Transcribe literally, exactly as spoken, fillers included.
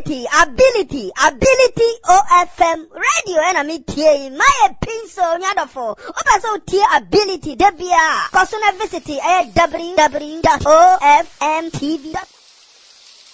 ability, ability, ability O F M radio and I meet here my pencil nyadofo. Opa so tie ability debia. Kosuna visit w w w dot o f m t v dot